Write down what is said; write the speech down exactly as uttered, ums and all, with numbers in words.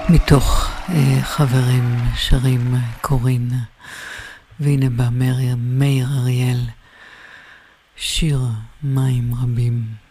מתוך אה, חברים שרים קורין, והנה בא מאיר, מאיר אריאל, שיר מים רבים.